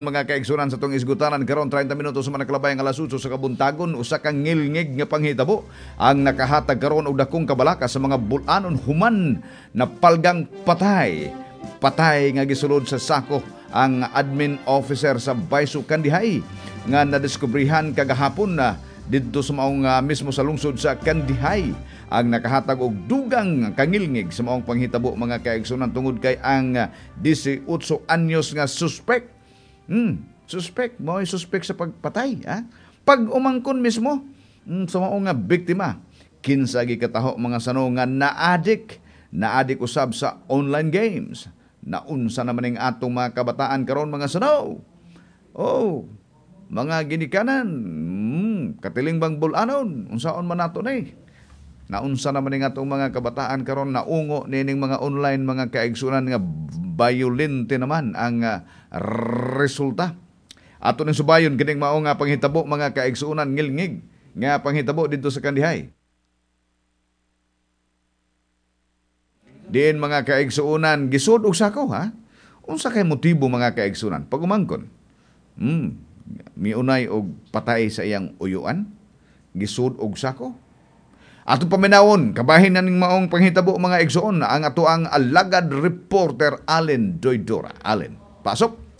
Mga kaigsunan sa tong isgutanan karon 30 minutos sa manaklabay ang alas 8 sa kabuntagon usa ka ngilngig nga panghitabo ang nakahatag karon og dakong kabalaka sa mga bulanon human na palgang patay nga gisulod sa sako ang admin officer sa Baiso Kandihay nga nadiskubrihan kagahapon na didto sa maong mismo sa lungsod sa Kandihay ang nakahatag og dugang kangilngig sa maong panghitabo mga kaigsunan tungod kay ang 18 anyos nga suspect suspect sa pagpatay. Pag umangkon mismo sa mao nga biktima, kinsa gikataho mga sano nga naadik usab sa online games. Naunsa naman ning atong mga kabataan karon mga sano. Mga ginikanan, katiling bang bulanon, unsaon man nato ni? Naunsa naman ning atong mga kabataan karon naungo nining mga online mga kaigsunan nga violente naman ang resulta. Ato ning subayon kining mao nga panghitabo mga kaigsunan ngilngig nga panghitabo didto sa Kandihay. Diin mga kaigsunan gisud og sako Unsa kay motibo mga kaigsunan pag umangkon? Miunay og patay sa iyang uyuan, gisud og sako. Ato paminawon, kabahin na ning maong panghitabo mga igsoon ang ato ang alagad reporter Allen Doydora. Allen, pasok.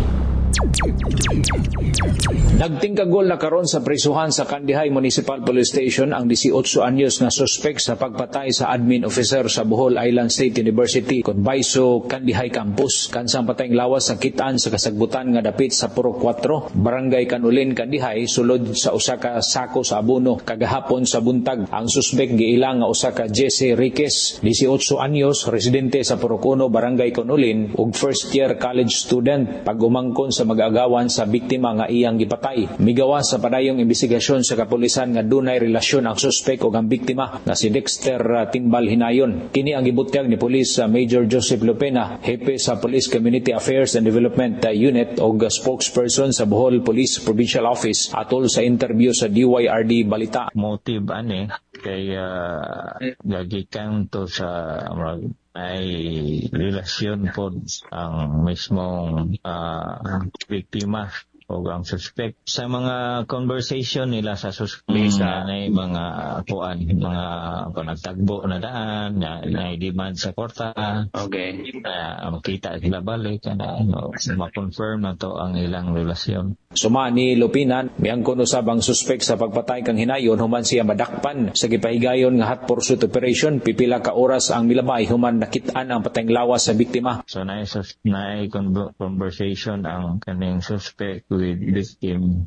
Nagtingkagol na karon sa prisuhan sa Kandihay Municipal Police Station ang 18 anyos nga suspek sa pagpatay sa admin officer sa Bohol Island State University kon Baiso Kandihay Campus. Kansang patayng lawas sa kitaan sa kasagbutan nga dapit sa Purok 4, Barangay Kanulin, Kandihay, sulod sa usa ka sako sa abono kagahapon sa buntag. Ang suspek giilang nga usa ka Jesse Riquez, 18 anyos, residente sa Purok 1, Barangay Kanulin ug first year college student. Pag-umangkon sa mag-agawan sa biktima nga iyang gipatay. Migawas sa padayong imbestigasyon sa kapulisan nga dunay relasyon ang suspek ug ang biktima nga si Dexter Timbal Hinayon. Kini ang gibutyag ni Police Major Joseph Lopena, hepe sa Police Community Affairs and Development Unit ug spokesperson sa Bohol Police Provincial Office atol sa interview sa DYRD Balita. Motive kay gagikan to sa ay relasyon po ang mismong biktima o ang suspect. Sa mga conversation nila sa suspect na mga kuan, mga nagtagbo na daan, na demand sa korta. Okay. Makita sila balik, ma-confirm na to ang ilang relasyon. Suma ni Lupinan, miangkon usab ang suspect sa pagpatay kang Hinayon human siya madakpan sa gipahigayon nga hot pursuit operation. Pipila ka oras ang milabay human nakit-an ang patayng lawas sa biktima. So na conversation ang kaning suspect with victim.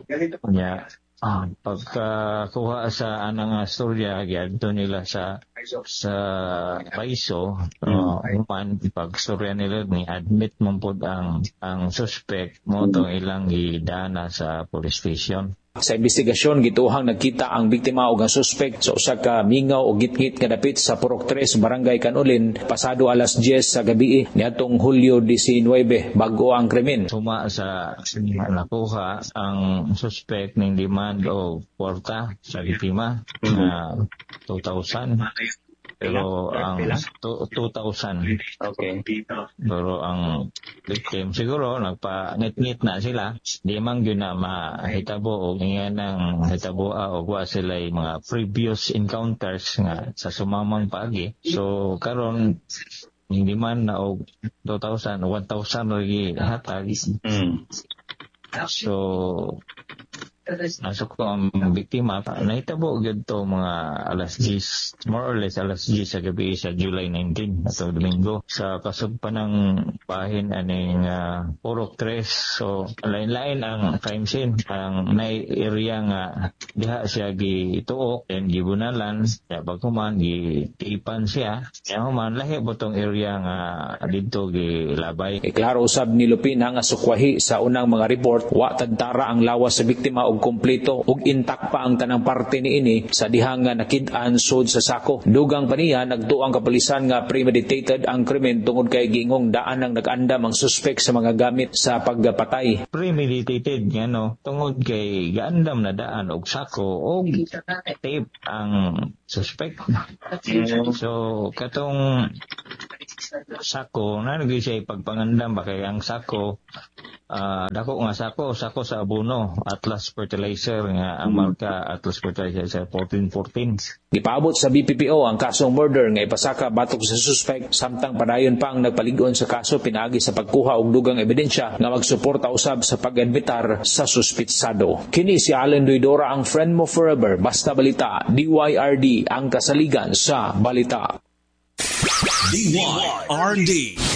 Pagkakuha sa anang storya gyud nila sa Baiso, pagstorya nila ni admit mo pod ang suspect mo tong ilang gidana sa police station. Sa investigasyon gituhang nagkita ang biktima ug ang suspect sa usa ka mingaw o gitgit nga dapit sa Purok 3, Barangay Kanulin, pasado alas 10 sa gabi niadtong Hulyo 19 bago ang krimen. Suma sa nakuha ang suspect ning demand o kwarta sa biktima na 2,000. Pero ang 2,000. Okay. Pero ang victim siguro nagpa-ngit-ngit na sila. Di man yun na mahitabo o ngayon ang hitaboa o wa sila mga previous encounters nga sa sumamang paagi. So karon hindi man na og 2,000 o 1,000 lagi hatag. So nasok ko ang biktima nahitabo gyud to mga alas 10, more or less alas 10 sa gabi sa July 19 ato Domingo sa kasugpan ng bahin aning Purok 3. So lain-lain ang crime scene. Ang nay area nga diha siya gituok and gibunalan ya paghuman gitipan siya ya human lahi butong area nga didto gilabay. Klaro usab ni Lupina nga sukwahi sa unang mga report wa tagtara ang lawas sa biktima og kompleto ug intact pa ang tanang parte niini sa dihang nga nakid-an sud sa sako. Dugang pa niya nagtuo ang kapulisan nga premeditated ang krimen tungod kay giingong daan ang nag-andam ang suspect sa mga gamit sa pagpatay. Premeditated nga tungod kay gaandam na daan og sako og tape ang suspect. So katong sako na lagi siya ipagpangandam ba kay ang sako dako nga sako sa abono Atlas Fertilizer nga ang marka Atlas Fertilizer sa 1414. Gipaabot sa BPPO ang kasong murder nga ipasaka batok sa suspect samtang padayon pa ang nagpaligon sa kaso pinaagi sa pagkuha og dugang ebidensya nga magsuporta usab sa pag-admitar sa suspitsado. Kini si Allen Doidora, ang friend mo forever. Basta Balita, DYRD ang kasaligan sa balita. DYRD.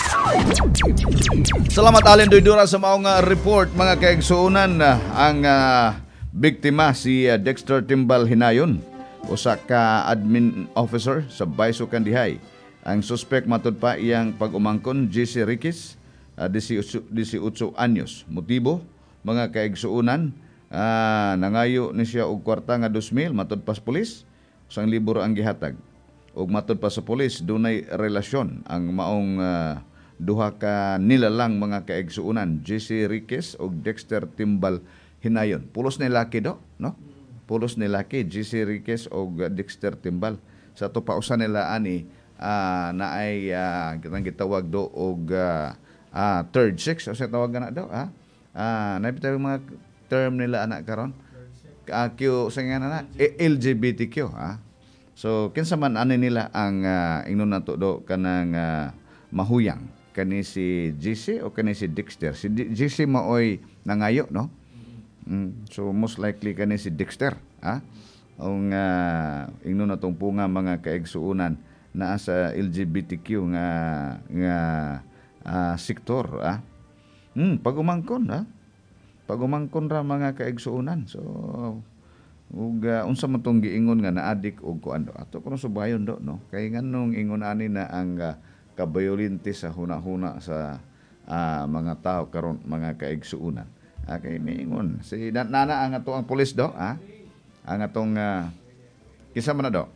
Salamat Allen Doidora sa maong report mga kaigsuunan. Ang biktima si Dexter Timbal Hinayon, usa ka admin officer sa Baiso Kandihay. Ang suspect matud pa iyang pag-umangkon GC Riquez, 18 anyos. Motibo mga kaigsuunan, nangayo ni siya og kwarta nga 2,000 matud pa sa pulis, 1,000 ang gihatag. Ug matud pa sa pulis dunay relasyon ang maong duha ka nilalang mga kaigsuunan, GC Riquez ug Dexter Timbal Hinayon. Pulos ni laki do, no? Pulos ni laki GC Riquez ug Dexter Timbal. Sa to pa usa nila ani naay kitang gitawag do og third sex, o sa tawag na do, naipitay mga term nila anak karon. Q sa nga na LGBTQ, So kinsa man ani nila ang ingnon nato do kanang mahuyang kani si GC o kani si Dexter. Si GC maoy nangayo, no? So most likely kani si Dexter, ang ingnon natong punga mga kaigsuunan naa sa LGBTQ nga sektor, pag-umangkon, pag-umangkon ra mga kaigsuunan. So ug unsa man tong giingon nga naadik og kuan do ato kuno subayon do, no, kay nganong ingon ani na ang kabayolente sa hunahuna sa mga tao karon mga kaigsuunan. Kay niingon si nana ang ato ang pulis do, ang atong kinsa man na do,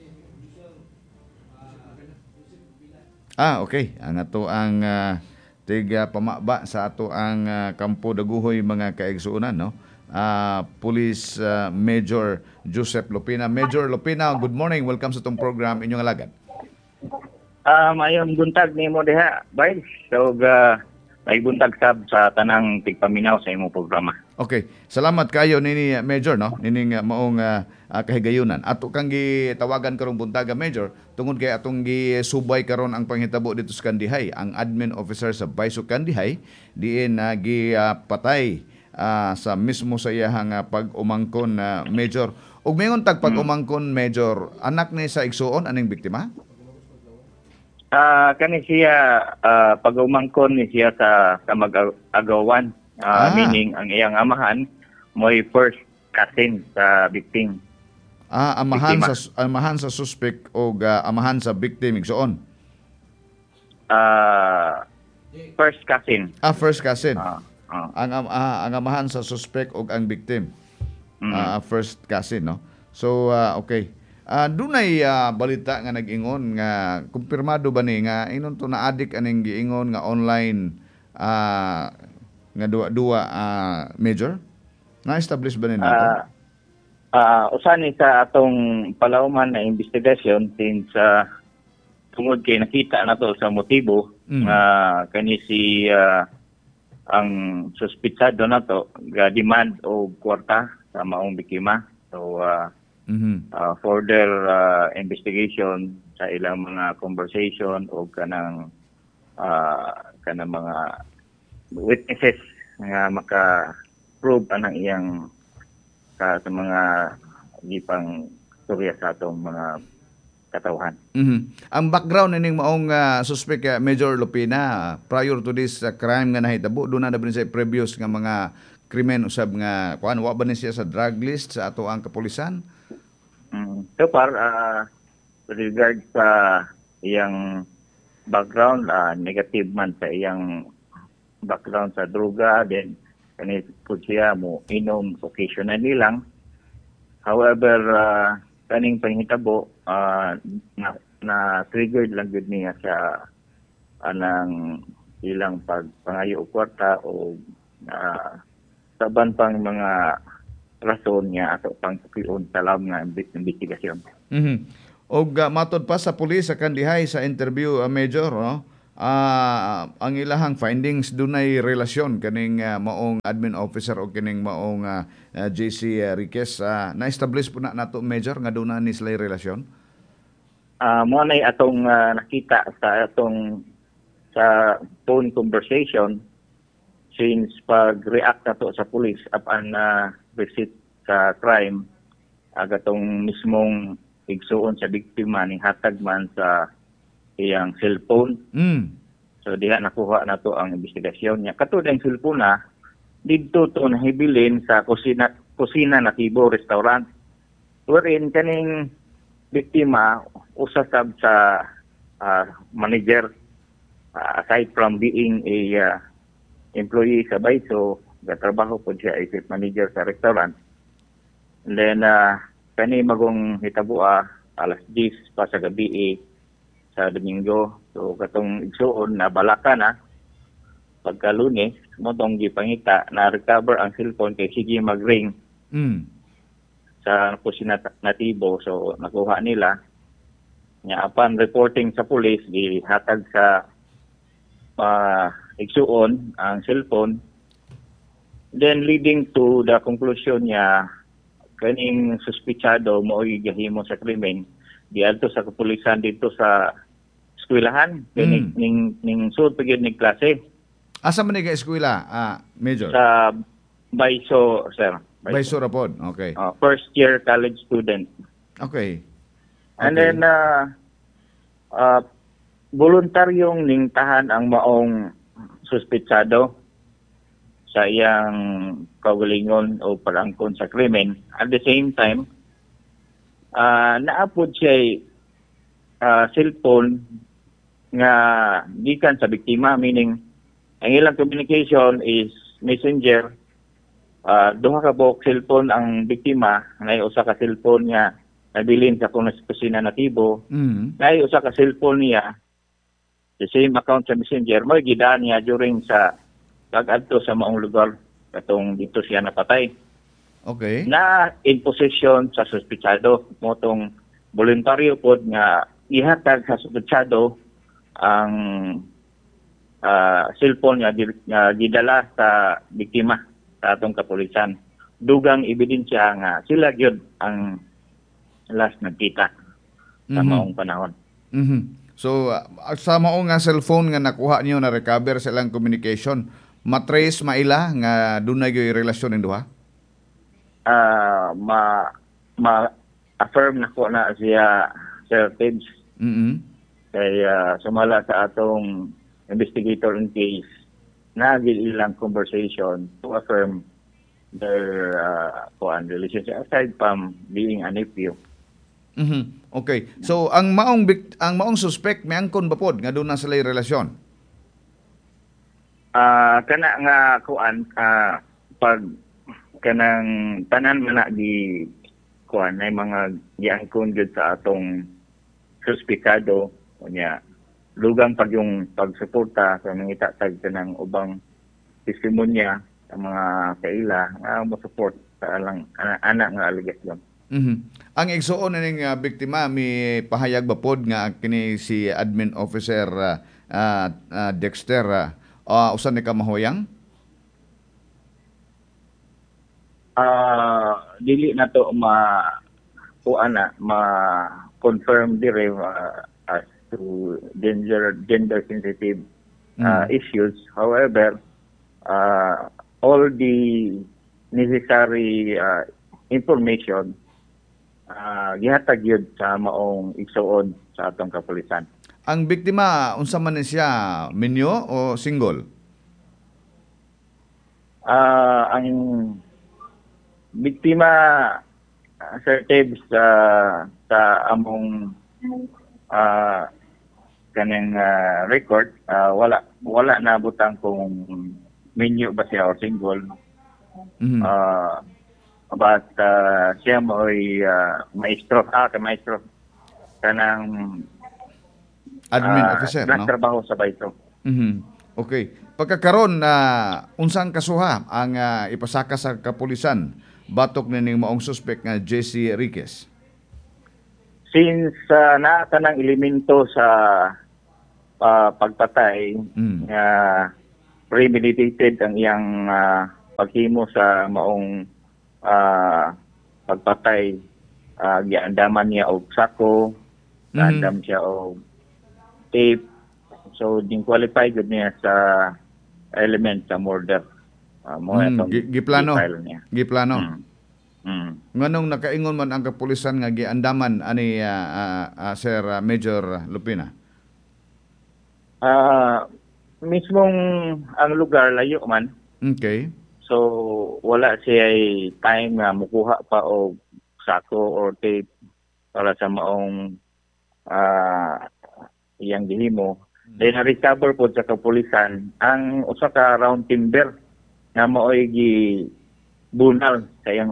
okay, ang ato ang tiga pamaba sa ato ang Kampo Daguhoy mga kaigsuunan, no. Police Major Joseph Lopina. Major Lopina, good morning. Welcome sa itong program. Inyong alagad. Mayong buntag ni mo diha, Bay. So, may buntag sab sa tanang tigpaminaw sa imong programa. Okay. Salamat kayo nini Major, no? Nining maong kahigayunan. Ato kang gitawagan karong buntaga, Major, tungod kay atong gisubay karon ang panghitabo dito sa Kandihay. Ang admin officer sa Baiso Kandihay diin gipatay sa mismo sa iyang pag-umangkon, Major. Ug mingon tag pag-umangkon, Major, anak ni sa igsuon aning biktima? Kani siya pag-umangkon ni siya sa mag-agawan, meaning ang iyang amahan mo'y first cousin sa victim. Amahan sa suspect o amahan sa victim igsuon? First cousin. First cousin. Ang amahan sa suspect o ang victim. First cousin, no? So, okay. Dunay balita nga nag-ingon nga kumpirmado ba ni nga inon to na adik aning giingon nga online nga duwa Major? Na-establish ba ni nato? Usa ni sa atong palauman na investigation since tungod kay nakita na to sa motibo kani si ang suspitsado na to ga-demand o kwarta sa maong biktima. So further investigation sa ilang mga conversation o kanang mga witnesses nga maka-prove anang iyang sa mga gipang storya sa atong mga katawhan. Ang background ning maong suspect Major Lopina, prior to this crime nga nahitabo, doon na ba sa previous nga mga krimen usab nga kuan wa ba ni siya sa drug list sa ato ang kapulisan? So far with regard sa iyang background, negative man sa iyang background sa droga, then kani po siya mo inom occasionally lang. However, kaning panghitabo na triggered lang gud niya sa anang ilang pagpangayo og kwarta o saban pang mga rason niya ato pang tukion sa lab nga investigasyon. Og matod pa sa pulis sa Kandihay sa interview, Major, no? ang ilahang findings dunay relasyon kaning maong admin officer o kining maong JC Riquez, na-establish po na nato Major nga doon na ni sila relasyon? Mo na atong nakita sa atong sa phone conversation since pag-react nato sa police upon visit sa crime, agatong mismong igsuon sa biktima ning hatag man sa iyang cellphone. So diha nakuha na to ang investigasyon niya. Katulad ang cellphone na dito to nahibilin sa kusina na Tibo Restaurant. Wherein kaning biktima usa sab sa manager, aside from being a employee sa Baiso, gatrabaho po siya as manager sa restaurant. And then kani magong hitabo alas 10 pa sa gabi sa Domingo. So katong igsuon na balaka na pagka Lunes mo tong gipangita na recover ang cellphone kay sige mag-ring sa kusina natibo. So nakuha nila nya upon reporting sa police gihatag sa igsuon ang cellphone, then leading to the conclusion niya kaning suspitsado mo gihimo sa krimen diadto sa kapulisan dito sa eskwelahan ning sud pagid ning klase. Asa man ni eskwela, Major? Sa Baiso, sir. Baiso ra pod. Okay. First year college student. Okay. And then voluntaryong ningtahan ang maong suspitsado sa iyang kaugalingon o parangkon sa krimen. At the same time, naapod siya cellphone nga gikan sa biktima, meaning ang ilang communication is messenger. Duha ka buok cellphone ang biktima, nay usa ka cellphone niya nabilin sa kusina na Tibo. Nay usa ka cellphone niya the same account sa messenger mo gidaan niya during sa pag-adto sa maong lugar katong dito siya napatay. Okay. Na in possession sa suspitsado motong voluntaryo pod nga ihatag sa suspitsado ang cellphone niya gidala sa biktima sa atong kapulisan. Dugang ebidensya nga sila gyud ang last nagkita sa maong panahon. So sa maong nga cellphone nga nakuha niyo na recover sa ilang communication, matrace maila nga dunay gyud relasyon ning duha? Ma-affirm nako na siya Sir Tibbs. Kaya sumala sa atong investigator in case nagil ilang conversation to affirm their relationship aside from being a nephew. Okay. So ang maong suspect may angkon ba pod nga doon na sila relasyon? Kana nga pag kanang tanan man na di kuan ay mga giangkon gud sa atong suspikado unya lugang pag yung pagsuporta sa mga itatag kanang ubang testimonya sa mga kaila nga mo support sa alang anak nga aligasyon. Ang igsuon ning biktima mi pahayag ba pod nga kini si admin officer Dexter usa ni kamahoyang? Dili na to ma-confirm dire as to gender sensitive issues. However, all the necessary information gihatag yun sa maong igsuon sa atong kapulisan. Ang biktima unsa man ni siya, minyo o single? Ang biktima Sir Tibbs sa among kanang record wala na butang kung minyo ba siya o single. But siya mo'y maestro kanang admin officer, no? Nagtrabaho sa Baiso. Okay. Pagkakaroon na unsang kasuha ang ipasaka sa kapulisan batok ning maong suspect nga JC Riquez? Since naa ka ng elemento sa pagpatay nga premeditated ang iyang paghimo sa maong pagpatay. Giandaman niya og sako, giandam siya og tape. So din qualify gud niya sa element sa murder. Mo atong Giplano. file niya. Giplano. Nganong Mm. nakaingon man ang kapulisan nga giandaman ani Sir Major Lupina? Mismong ang lugar layo man. Okay. So wala siya time nga mukuha pa og sako or tape para sa maong iyang gihimo. Then na-recover po sa kapulisan ang usa ka round timber nga maoy gibunal sa iyang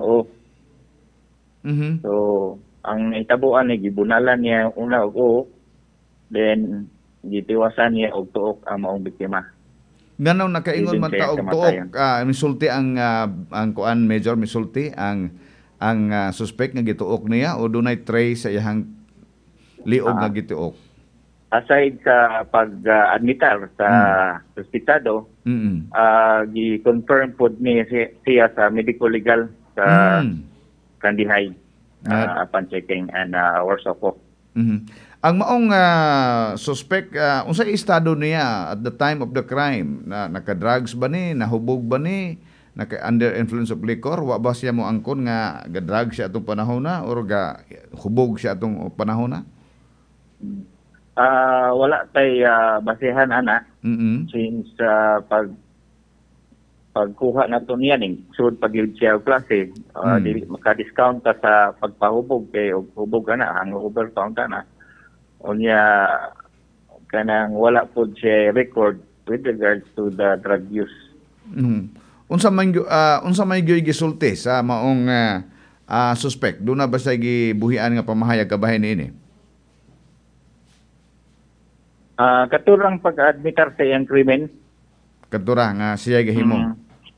So ang itabuan ni gibunalan niya una og then gitiwasan niya og tuok ang maong biktima. Nganaw nakaingon man ta og Kamatayan. tuok misulti ang kuan Major, misulti ang suspect nga gituok niya o dunay tray sa iyang liog nga gituok. Aside sa pag-admitar sa hospitado, gi-confirm po niya siya sa medical legal sa Kandihay upon checking and Warsoko. Ang maong suspect, unsay estado niya at the time of the crime? Naka-drugs ba ni? Nahubog ba ni? Naka-under influence of liquor? Wa ba siya mo angkon nga ga-drug siya atong panahon na or hubog siya atong panahon na? Wala tay basihan ana since pagkuha na to niya ning sud pagyud siya og klase dili maka-discount ka sa pagpahubog kay og hubog ana hangover count na unya kanang wala pud siya record with regards to the drug use. Unsa may gyoy gisulti sa maong suspect? Doon na ba siya gibuhian nga pamahayag kabahin niini? Katurang pag-admitar sa iyang krimen. Katura nga siya gahimo.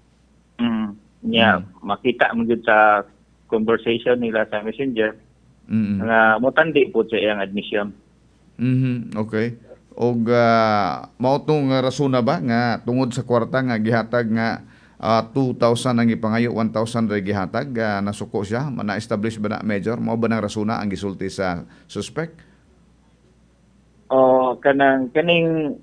Makita mo jud sa conversation nila sa Messenger nga motandi po sa iyang admission. Okay. Og mao tong rason na ba nga tungod sa kwarta nga gihatag nga 2,000 ang ipangayo, 1,000 ra gihatag, nasuko siya, na-establish ba na Major? Mao ba nang rasuna ang gisulti sa suspect? Kaning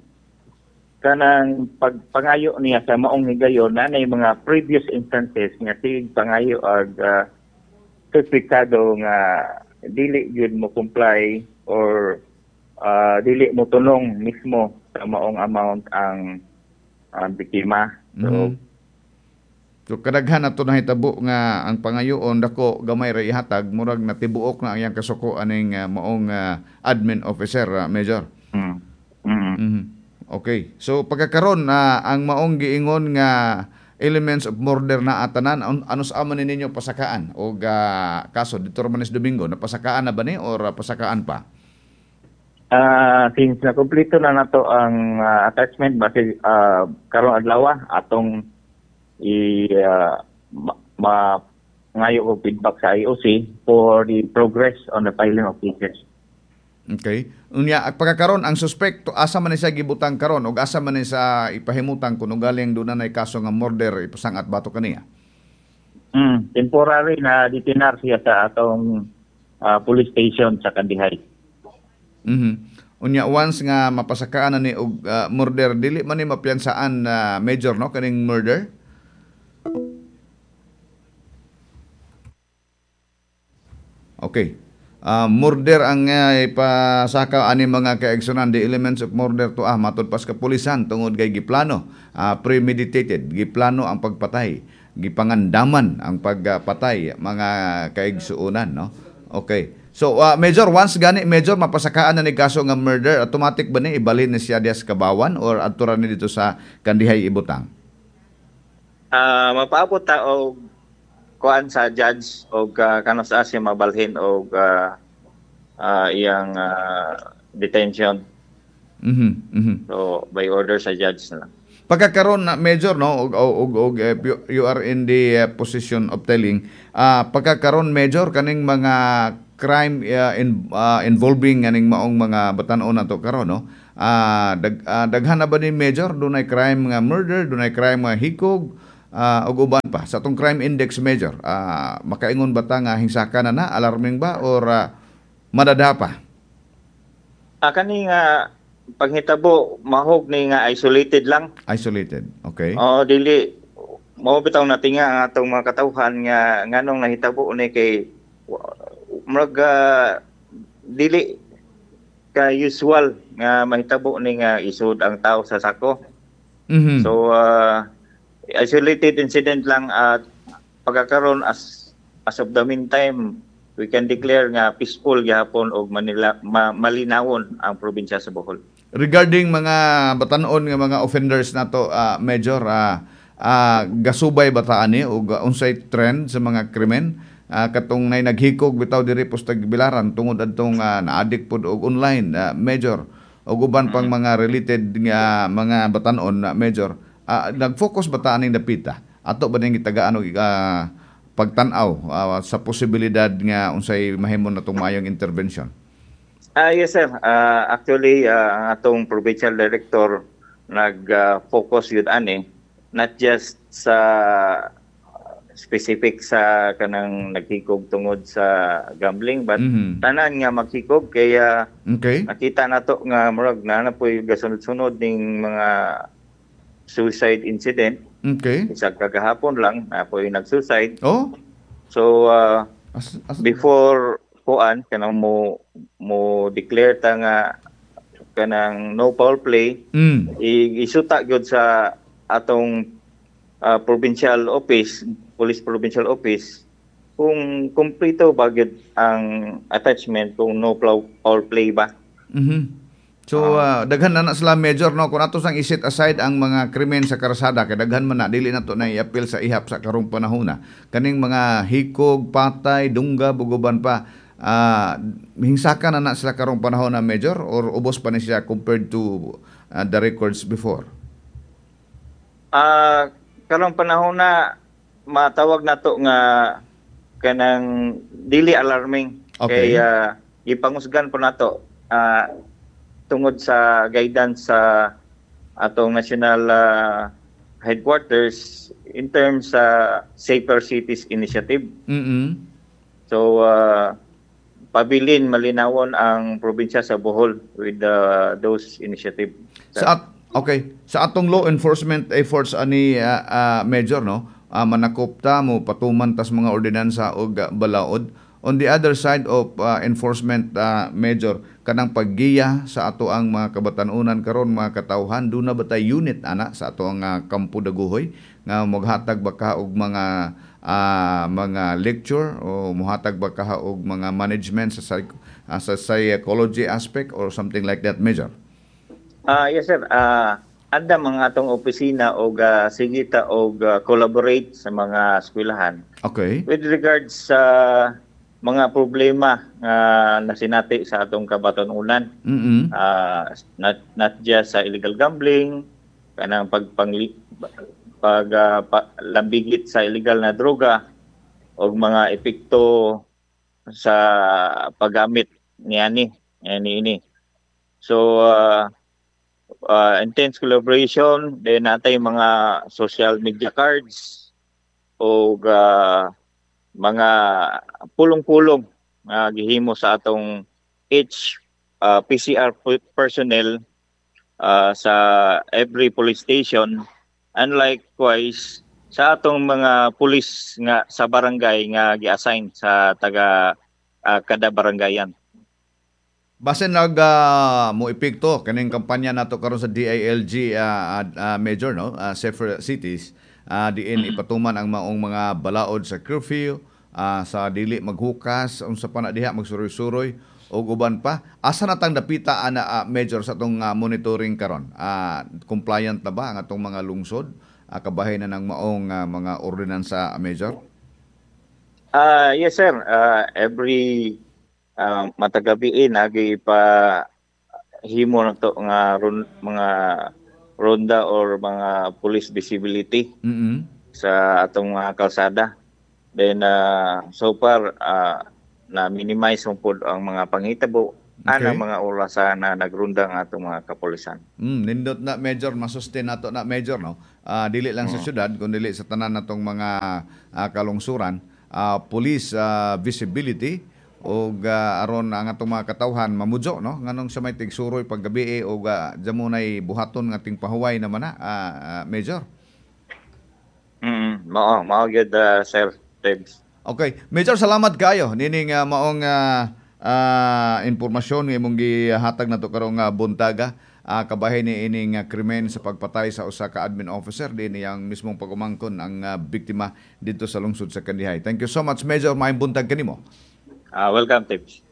pagpangayo niya sa maong higayon na mga previous instances nga sig pangayo ag suspectado nga dili gyud mo comply or dili mo tunong mismo sa maong amount ang biktima. So kadaghan nato nahitabo nga ang pangayoon dako gamay ra ihatag murag natibuok na ang iyang kasuko aning maong admin officer, Major. Okay. So pagkakaron ang maong giingon nga elements of murder na atanan, ano sa man ninyo pasakaan o kaso dito Romanes Domingo napasakaan na ba ni or pasakaan pa? Since na kompleto na nato ang attachment base karon adlaw atong ngayo ko feedback sa IOC for the progress on the filing of cases. Okay. Unya pagkakaron ang suspect asa man siya gibutang karon ug asa man sa ipahimutang kuno galing doon na kaso nga murder ipasangat bato kaniya. Temporary na detinar siya sa atong police station sa Kandihay. Unya once nga mapasakaan na ni og murder dili man ni mapiyansaan Major no kaning murder. Okay. Murder ang ipasaka ani mga kaigsunan, the elements of murder to matod pas kapulisan tungod kay giplano, premeditated, giplano ang pagpatay, gipangandaman ang pagpatay mga kaigsuonan, no? Okay. So Major, once gani Major mapasakaan na ni kaso nga murder, automatic ba ni ibalhin ni siya dias kabawan or adturan ni dito sa Kandihay ibutang? Mapaabot ta og kuan sa judge og kano sa siya mabalhin og iyang detention. So by order sa judge na lang. Pagkakaroon na Major no og you are in the position of telling pagkakaroon Major kaning mga crime involving aning maong mga batan-o nato karon no daghan na ba ni Major dunay crime nga murder, dunay crime nga hikog, ug uban pa sa atong crime index, Major? Makaingon ba ta nga hingsaka na alarming ba or madadha pa? Kani nga panghitabo mahog ni nga isolated lang. Isolated, okay. O dili mao bitaw natin nga ang atong mga katawhan nga nganong nahitabo ni kay murag dili ka usual nga mahitabo ni nga isud ang tao sa sako. Mhm. So isolated incident lang at pagkakaroon as of the meantime we can declare nga peaceful gihapon og malinawon ang probinsya sa Bohol. Regarding mga batanon nga mga offenders nato, Major, gasubay ba ta ani og unsay trend sa mga krimen? Katong nay naghikog bitaw diri postag Bilaran tungod adtong na-addict pod og online, Major, ug uban pang mga related nga mga batanon, Major. Nag-focus ba ta aning dapita ato ba ning itagaan og pagtan-aw sa posibilidad nga unsay mahimong natong mayong intervention? Yes sir, actually ang atong provincial director nag-focus yun ani not just sa specific sa kanang naghikog tungod sa gambling but tanan nga maghikog kaya Okay. nakita nato nga murag na po'y gasunod-sunod ning mga suicide incident. Okay. Isang kagahapon lang na po'y nag-suicide. Oh, So as before kuan kanang mo declare ta nga kanang no foul play, isuta gyud sa atong provincial office, police provincial office kung kumpleto ba gyud ang attachment kung no foul play ba. So daghan na sila, Major, no, kung ato sang iset aside ang mga krimen sa karsada kay daghan man na dili nato na i-appeal sa ihap sa karong panahon kaning mga hikog, patay, dungga, buguban pa, hingsaka na sila karong panahon, Major, or ubos pa ni siya compared to the records before? Karong panahon na matawag nato nga kanang dili alarming. Okay. Kaya ipangusgan po nato tungod sa guidance sa atong national headquarters in terms sa Safer Cities Initiative. So pabilin malinawon ang probinsya sa Bohol with those initiative. Okay, sa atong law enforcement efforts ani, Major, no, manakopta mo patuman tas mga ordinansa og balaod. On the other side of enforcement, Major, kanang paggiya sa ato ang mga kabatanunan karon, mga katawhan, do na ba tay unit ana sa ato ang Kampo Daguhoy nga maghatag ba ka og mga lecture o muhatag ba ka og mga management sa psychology aspect or something like that, Major? Yes sir, anda mga atong opisina og sigita og collaborate sa mga eskwelahan. Okay. With regards sa mga problema na sinati sa atong kabatanunan, not just sa illegal gambling, kanang lambigit sa illegal na droga o mga epekto sa paggamit niani ini. So intense collaboration, then natay mga social media cards o mga pulong-pulong gihimo sa atong each PCR personnel sa every police station, and likewise sa atong mga pulis nga sa barangay nga gi-assign sa taga kada barangayan. Basin mo epekto kaning kampanya nato karon sa DILG, Major, no, Safer Cities, diin ipatuman ang maong mga balaod sa curfew, sa dili maghukas, unsa pa na diha magsuroy-suroy o uban pa. Asa na tang dapita ana, Major, sa atong monitoring karon? Compliant na ba ang atong mga lungsod? Kabahay na ng maong mga ordinansa, Major? Yes sir, every matagabi nagi pa himo na to nga mga ronda or mga police visibility sa atong mga kalsada. Then so far na minimize mo po ang mga panghitabo Anang mga orasan na nagrunda nga atong mga kapulisan. Nindot na Major, masustain nato na Major, no? Dili lang sa syudad, kundi sa tanan natong mga kalungsuran, police visibility o aron ang atong mga katawhan mamudyo, no? Nganong sa may tigsuroy paggabi o jamunay buhaton nga ting pahuway naman na, Major. Mao gyud Sir James. Okay, Major, salamat kayo nining maong impormasyon nga imong gihatag nato karong buntaga. Kabahin ni ining krimen sa pagpatay sa usa ka admin officer din yang mismong pagumangkon ang biktima dito sa lungsod sa Kandihay. Thank you so much, Major. Maayong buntag kanimo. Welcome, Tips.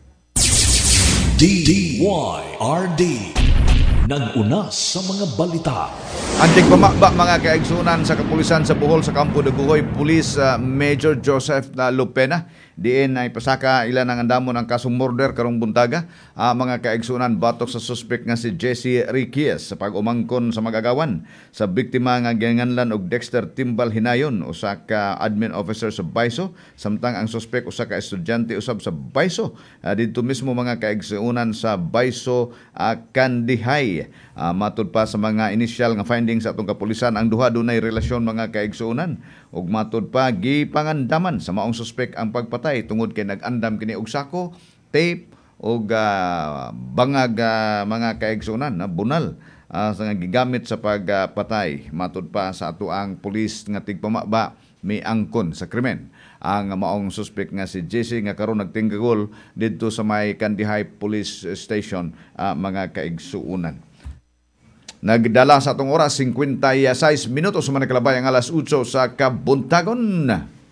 DYRD nag-una sa mga balita. Anting pamaba mga kaigsunan sa kapulisan sa Bohol sa Campo de Guhoy, Police Major Joseph Lupena. Diin ay pasaka ilan ang andamon ang kasong murder karong buntaga. Mga kaigsunan batok sa suspect nga si Jesse Riquez sa pag-umangkon sa magagawan sa biktima nga ginganlan og Dexter Timbal Hinayon, usa ka admin officer sa Baiso, samtang ang suspect usa ka estudyante usab sa Baiso. Dito mismo mga kaigsunan sa Baiso, Kandihay. Matud pa sa mga initial nga findings sa atong kapulisan, ang duha dunay relasyon mga kaigsunan, ug matud pa gipangandaman sa maong suspect ang pagpatay tungod kay nag-andam kini og sako, tape ug bangag mga kaigsunan na bunal sa nga gigamit sa pagpatay. Matud pa sa ato ang pulis nga tigpamaba may angkon sa krimen ang maong suspect nga si JC nga karon nagtinggagol didto sa may Kandihay Police Station, mga kaigsuunan. Nagdala sa atong oras 56 minutos sa mga kalabay ang alas 8 sa kabuntagon.